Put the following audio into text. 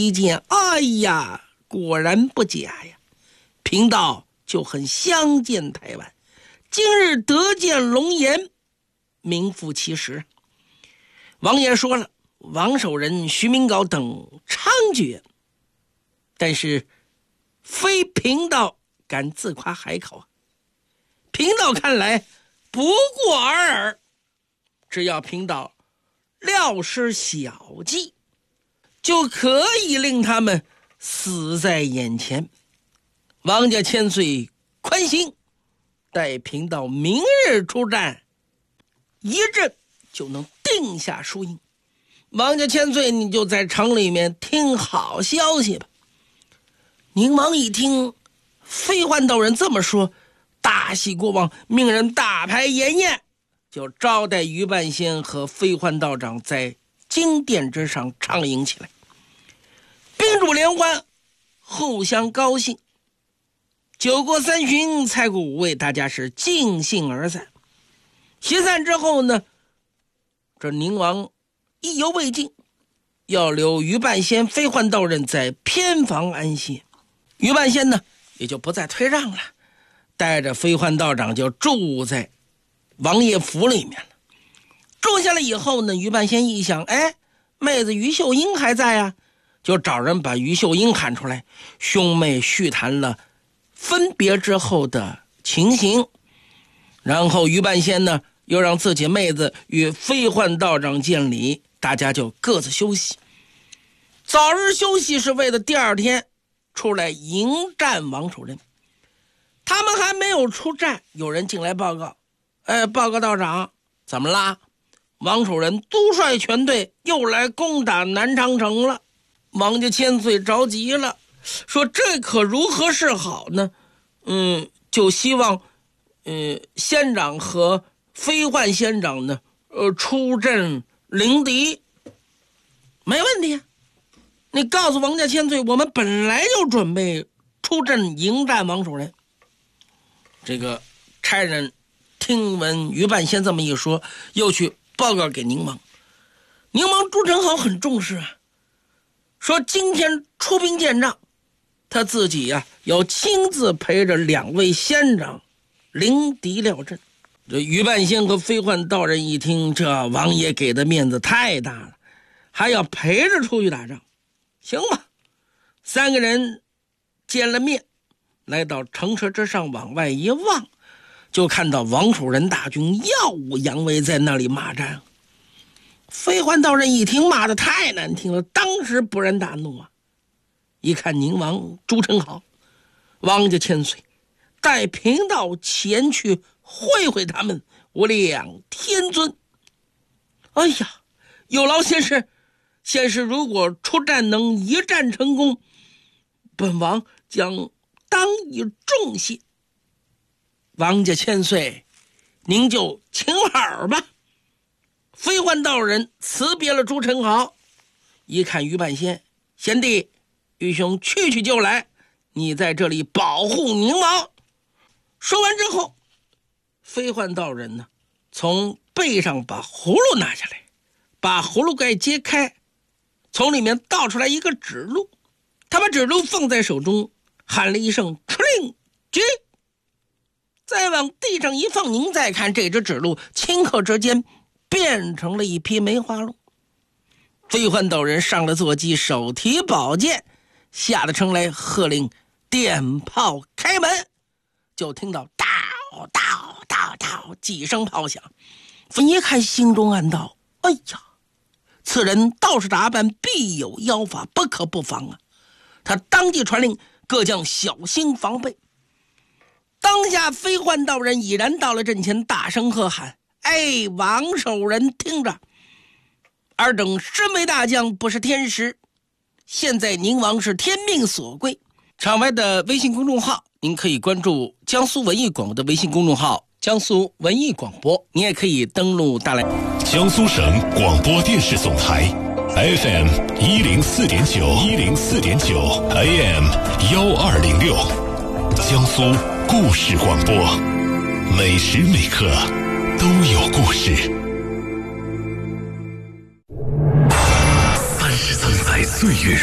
一见，哎呀，果然不假呀，贫道就很相见台湾，今日得见龙颜，名副其实。王爷说了，王守仁、徐明镐等猖獗，但是非贫道敢自夸海口啊。贫道看来不过尔尔，只要贫道料施小计，就可以令他们死在眼前。王家千岁宽心，待贫道明日出战，一阵就能定下输赢。王家千岁，你就在城里面听好消息吧。宁王一听飞幻道人这么说，大喜过望，命人大排筵宴，就招待于半仙和飞幻道长在金殿之上畅饮起来。宾主联欢，互相高兴。酒过三巡，菜过五味，大家是尽兴而散。席散之后呢，这宁王意犹未尽，要留于半仙、飞幻道人在偏房安歇。于半仙呢，也就不再退让了，带着飞幻道长就住在王爷府里面了。住下来以后呢，于半仙一想，哎，妹子于秀英还在啊，就找人把于秀英喊出来，兄妹叙谈了分别之后的情形。然后于半仙呢，又让自己妹子与飞幻道长见礼，大家就各自休息。早日休息是为了第二天出来迎战王守仁。他们还没有出战，有人进来报告，报告道长，怎么啦？王守仁督率全队又来攻打南昌城了。王家千岁着急了，说这可如何是好呢？就希望仙长和飞幻仙长呢出阵迎敌。没问题，你告诉王家千岁，我们本来就准备出阵迎战王守仁。这个差人听闻于半仙这么一说，又去报告给宁王。宁王朱宸濠很重视啊，说今天出兵见仗，他自己呀要亲自陪着两位仙长临敌料阵。这于半仙和飞幻道人一听，这王爷给的面子太大了，还要陪着出去打仗，行吧。三个人见了面，来到城池之上，往外一望，就看到王守仁大军耀武扬威在那里骂战。飞幻道人一听骂得太难听了，当时勃然大怒啊！一看宁王朱宸濠，王家千岁，带贫道前去会会他们，无量天尊。哎呀，有劳先生，先生如果出战能一战成功，本王将当以重谢。王家千岁，您就请好吧。飞幻道人辞别了朱宸濠，一看于半仙，贤弟，于兄去就来，你在这里保护宁王。说完之后，飞幻道人呢，从背上把葫芦拿下来，把葫芦盖揭开，从里面倒出来一个指鹿，他把指鹿放在手中，喊了一声出令举，再往地上一放，您再看这只指鹿，顷刻之间变成了一匹梅花鹿。飞幻道人上了坐骑，手提宝剑，下了城来，喝令电炮开门。就听到叨叨叨叨几声炮响，一看心中暗道，哎呀，此人道士打扮，必有妖法，不可不防啊！他当即传令各将小心防备。当下飞幻道人已然到了阵前，大声喝喊，哎，王守仁听着，尔等身为大将，不是天时，现在宁王是天命所归。场外的微信公众号您可以关注江苏文艺广播的微信公众号江苏文艺广播，你也可以登录大连江苏省广播电视总台 FM 104.9 AM 1206，江苏故事广播，每时每刻都有故事。30曾在岁月